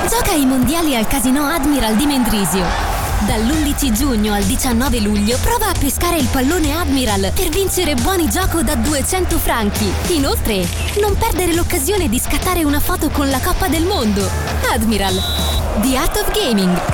Gioca ai mondiali al Casino Admiral di Mendrisio. Dall'11 giugno al 19 luglio prova a pescare il pallone Admiral per vincere buoni gioco da 200 franchi. Inoltre, non perdere l'occasione di scattare una foto con la Coppa del Mondo. Admiral, The Art of Gaming.